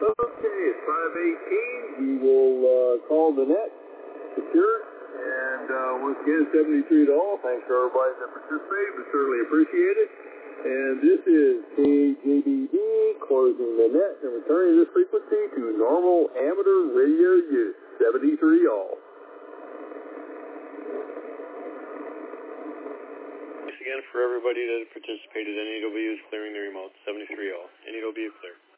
Okay, it's 5:18. We will call the net secure. And once again, 73 to all. Thanks to everybody that participated. We certainly appreciate it. And this is KJBD closing the net and returning this frequency to normal amateur radio use. 73 all. Thanks again for everybody that participated. NEW is clearing the remote. 73 all. NEW clear.